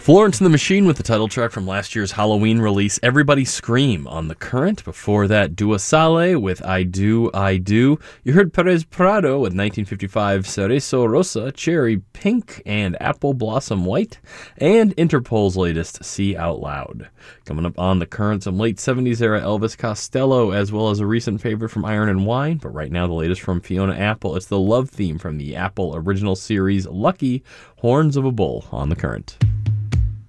Florence and the Machine with the title track from last year's Halloween release, Everybody Scream, on The Current. Before that, Dua Sale with I Do, I Do. You heard Perez Prado with 1955 Cerezo Rosa, Cherry Pink, and Apple Blossom White. And Interpol's latest, See Out Loud. Coming up on The Current, some late 70s era Elvis Costello, as well as a recent favorite from Iron and Wine. But right now, the latest from Fiona Apple. It's the love theme from the Apple original series, Lucky, Horns of a Bull, on The Current.